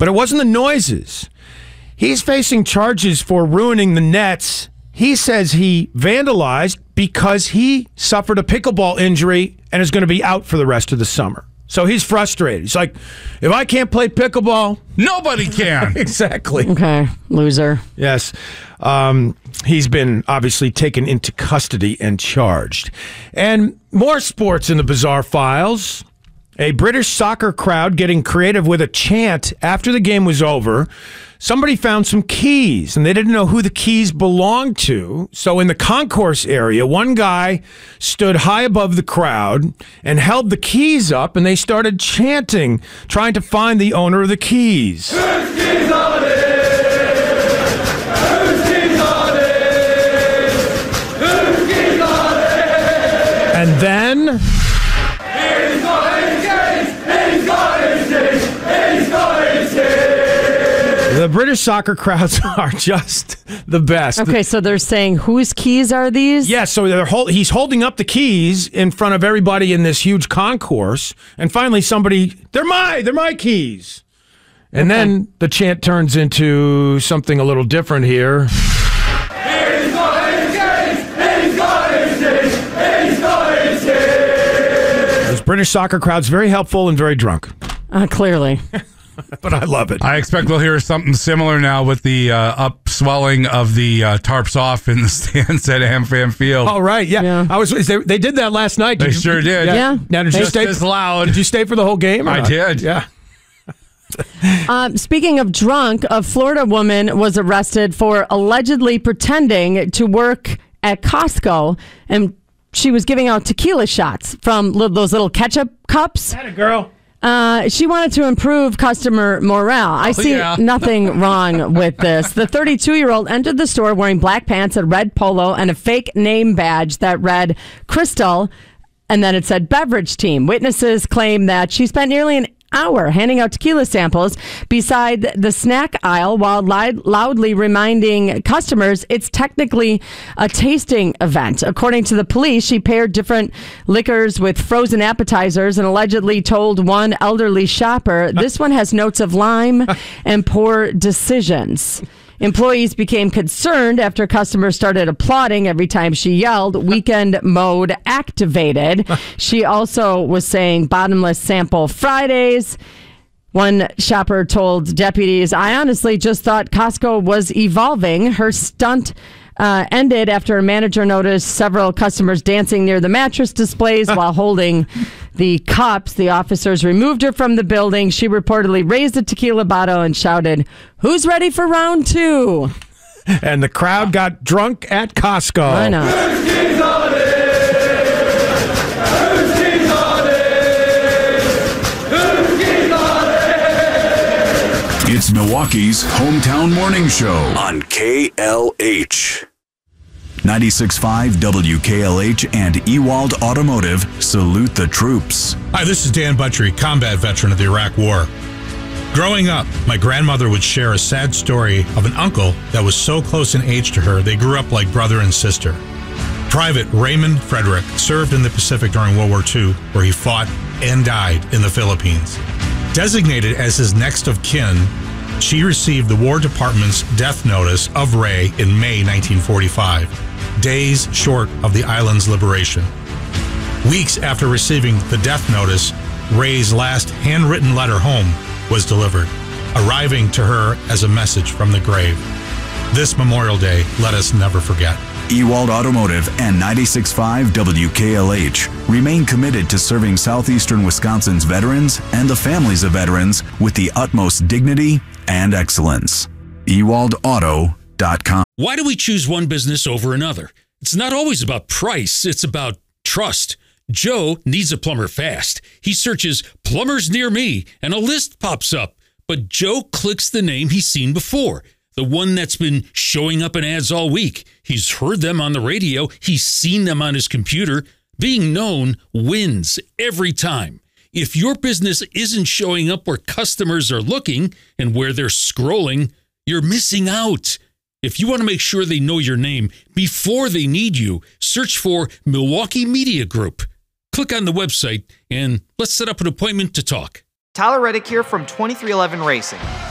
But it wasn't the noises. He's facing charges for ruining the nets. He says he vandalized because he suffered a pickleball injury and is going to be out for the rest of the summer. So he's frustrated. He's like, if I can't play pickleball, nobody can. Exactly. Okay, loser. Yes. He's been obviously taken into custody and charged. And more sports in the bizarre files. A British soccer crowd getting creative with a chant after the game was over. Somebody found some keys, and they didn't know who the keys belonged to. So in the concourse area, one guy stood high above the crowd and held the keys up, and they started chanting, trying to find the owner of the keys. Whose keys are these? Whose keys are these? Whose keys are these? And then... He's got his keys! He's got his keys! He's got his keys! The British soccer crowds are just the best. Okay, so they're saying, whose keys are these? Yeah, so he's holding up the keys in front of everybody in this huge concourse, and finally somebody, they're my keys. And then the chant turns into something a little different here. He's got his keys! He's got his keys! He's got his keys! This British soccer crowd's very helpful and very drunk. Clearly. But I love it. I expect we'll hear something similar now with the upswelling of the tarps off in the stands at AmFam Field. Oh, right, yeah. They did that last night. They sure did. Yeah. Now, did you Just stay as loud. Did you stay for the whole game? I did. Yeah. Speaking of drunk, a Florida woman was arrested for allegedly pretending to work at Costco, and she was giving out tequila shots from those little ketchup cups. Atta girl. She wanted to improve customer morale. I see nothing wrong with this. The 32-year-old entered the store wearing black pants, a red polo, and a fake name badge that read Crystal, and then it said beverage team. Witnesses claim that she spent nearly an hour handing out tequila samples beside the snack aisle while loudly reminding customers it's technically a tasting event. According to the police, she paired different liquors with frozen appetizers and allegedly told one elderly shopper, this one has notes of lime and poor decisions. Employees became concerned after customers started applauding every time she yelled, weekend mode activated. She also was saying bottomless sample Fridays. One shopper told deputies, I honestly just thought Costco was evolving. Her stunt ended after a manager noticed several customers dancing near the mattress displays while holding the cups. The officers removed her from the building. She reportedly raised a tequila bottle and shouted, who's ready for round two? And the crowd got drunk at Costco. I know. Whose keys are these? Whose keys are these? Whose keys are these? It's Milwaukee's hometown morning show on KLH. 96.5 WKLH and Ewald Automotive salute the troops. Hi, this is Dan Buttrey, combat veteran of the Iraq War. Growing up, my grandmother would share a sad story of an uncle that was so close in age to her they grew up like brother and sister. Private Raymond Frederick served in the Pacific during World War II, where he fought and died in the Philippines. Designated as his next of kin, she received the War Department's death notice of Ray in May 1945, days short of the island's liberation. Weeks after receiving the death notice, Ray's last handwritten letter home was delivered, arriving to her as a message from the grave. This Memorial Day, let us never forget. Ewald Automotive and 96.5 WKLH remain committed to serving southeastern Wisconsin's veterans and the families of veterans with the utmost dignity and excellence. EwaldAuto.com. Why do we choose one business over another? It's not always about price, it's about trust. Joe needs a plumber fast. He searches plumbers near me and a list pops up. But Joe clicks the name he's seen before, the one that's been showing up in ads all week. He's heard them on the radio. He's seen them on his computer. Being known wins every time. If your business isn't showing up where customers are looking and where they're scrolling, you're missing out. If you want to make sure they know your name before they need you, search for Milwaukee Media Group. Click on the website and let's set up an appointment to talk. Tyler Reddick here from 2311 Racing.